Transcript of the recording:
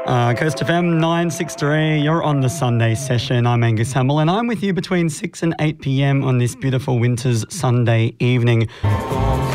Coast FM 963, you're on the Sunday session. I'm Angus Hamill and I'm with you between 6 and 8 p.m. on this beautiful winter's Sunday evening.